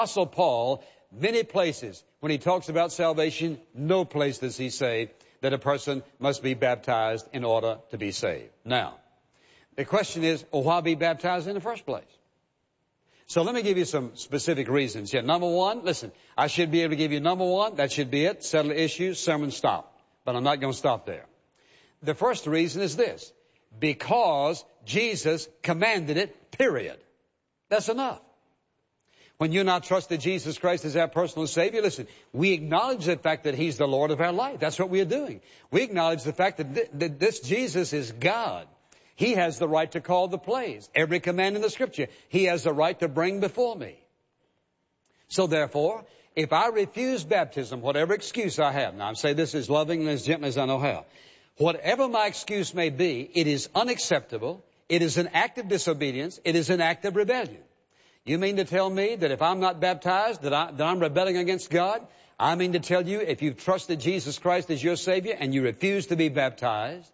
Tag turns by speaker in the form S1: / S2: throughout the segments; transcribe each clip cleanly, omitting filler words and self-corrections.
S1: Apostle Paul, many places, when he talks about salvation, no place does he say that a person must be baptized in order to be saved. Now, the question is, well, why be baptized in the first place? So let me give you some specific reasons here. Number one, listen, I should be able to give you number one. That should be it. Settle the issue, sermon stop. But I'm not going to stop there. The first reason is this. Because Jesus commanded it, period. That's enough. When you and I trusted Jesus Christ as our personal Savior, listen, we acknowledge the fact that He's the Lord of our life. That's what we are doing. We acknowledge the fact that this Jesus is God. He has the right to call the plays. Every command in the Scripture, He has the right to bring before me. So therefore, if I refuse baptism, whatever excuse I have, now I say this as loving and as gently as I know how, whatever my excuse may be, it is unacceptable. It is an act of disobedience. It is an act of rebellion. You mean to tell me that if I'm not baptized, that I'm rebelling against God? I mean to tell you, if you've trusted Jesus Christ as your Savior and you refuse to be baptized,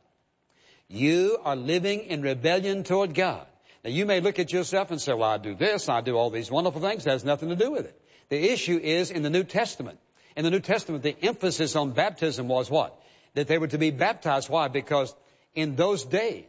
S1: you are living in rebellion toward God. Now, you may look at yourself and say, well, I do this, I do all these wonderful things. That has nothing to do with it. The issue is in the New Testament. In the New Testament, the emphasis on baptism was what? That they were to be baptized. Why? Because in those days,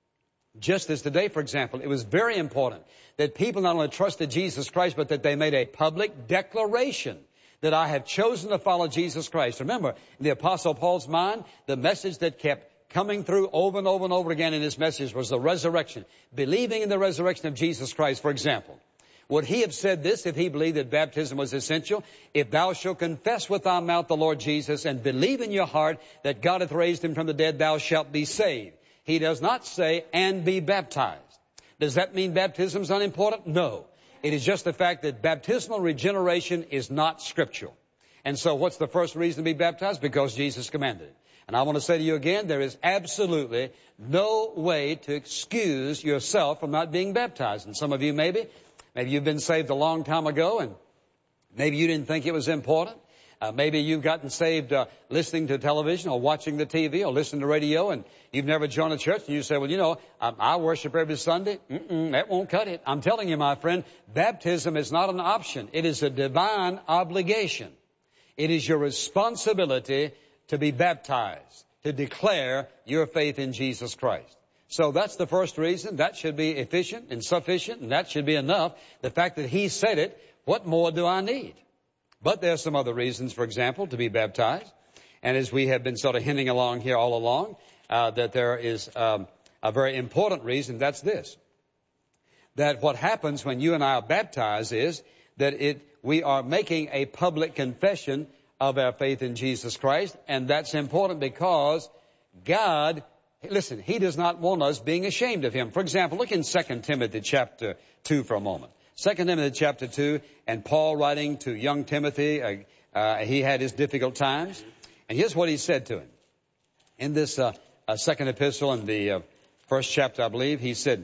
S1: just as today, for example, it was very important that people not only trusted Jesus Christ, but that they made a public declaration that I have chosen to follow Jesus Christ. Remember, in the Apostle Paul's mind, the message that kept coming through over and over and over again in his message was the resurrection. Believing in the resurrection of Jesus Christ, for example. Would he have said this if he believed that baptism was essential? If thou shalt confess with thy mouth the Lord Jesus and believe in your heart that God hath raised him from the dead, thou shalt be saved. He does not say, and be baptized. Does that mean baptism is unimportant? No. It is just the fact that baptismal regeneration is not scriptural. And so what's the first reason to be baptized? Because Jesus commanded it. And I want to say to you again, there is absolutely no way to excuse yourself from not being baptized. And some of you maybe you've been saved a long time ago and maybe you didn't think it was important. Maybe you've gotten saved listening to television or watching the TV or listening to radio and you've never joined a church and you say, well, you know, I worship every Sunday. That won't cut it. I'm telling you, my friend, baptism is not an option. It is a divine obligation. It is your responsibility to be baptized, to declare your faith in Jesus Christ. So that's the first reason. That should be efficient and sufficient, and that should be enough. The fact that He said it, what more do I need? But there are some other reasons, for example, to be baptized. And as we have been sort of hinting along here all along, that there is a very important reason. That's this. That what happens when you and I are baptized is that we are making a public confession of our faith in Jesus Christ. And that's important because God, listen, He does not want us being ashamed of Him. For example, look in 2 Timothy chapter 2 for a moment. 2 Timothy chapter 2, and Paul writing to young Timothy, he had his difficult times. And here's what he said to him. In this second epistle, in the first chapter, I believe, he said,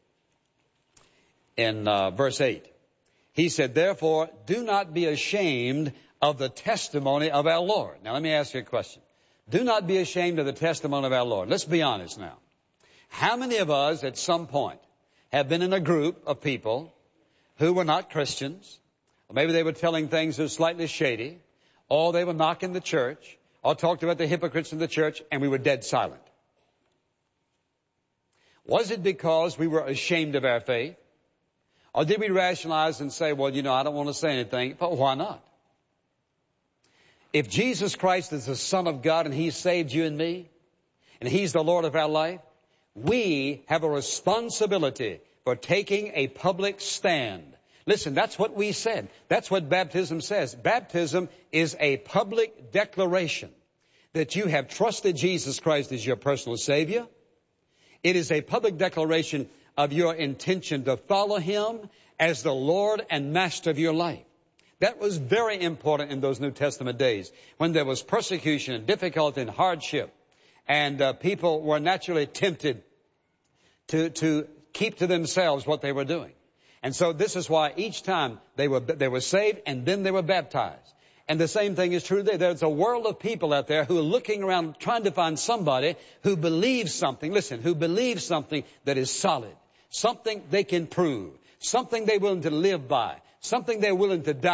S1: in verse 8, he said, therefore, do not be ashamed of the testimony of our Lord. Now, let me ask you a question. Do not be ashamed of the testimony of our Lord. Let's be honest now. How many of us at some point have been in a group of people who were not Christians, or maybe they were telling things that were slightly shady, or they were knocking the church, or talked about the hypocrites in the church, and we were dead silent? Was it because we were ashamed of our faith? Or did we rationalize and say, well, you know, I don't want to say anything, but why not? If Jesus Christ is the Son of God and He saved you and me, and He's the Lord of our life, we have a responsibility for taking a public stand. Listen, that's what we said. That's what baptism says. Baptism is a public declaration that you have trusted Jesus Christ as your personal Savior. It is a public declaration of your intention to follow Him as the Lord and Master of your life. That was very important in those New Testament days when there was persecution and difficulty and hardship. And people were naturally tempted to keep to themselves what they were doing. And so this is why each time they were saved and then they were baptized. And the same thing is true today. There's a world of people out there who are looking around trying to find somebody who believes something, listen, who believes something that is solid, something they can prove, something they're willing to live by, something they're willing to die